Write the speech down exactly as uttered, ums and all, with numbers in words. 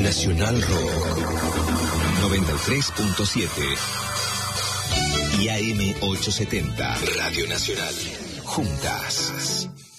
Nacional Rock noventa y tres punto siete y A M ochocientos setenta Radio Nacional. Juntas.